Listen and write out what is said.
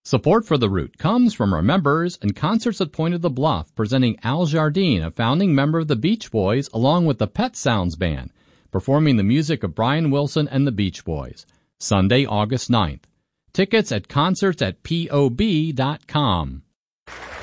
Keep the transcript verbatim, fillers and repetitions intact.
Support for The Root comes from our members and Concerts at Point of the Bluff, presenting Al Jardine, a founding member of the Beach Boys, along with the Pet Sounds Band, performing the music of Brian Wilson and the Beach Boys. Sunday, August ninth. Tickets at concerts at P O B dot com.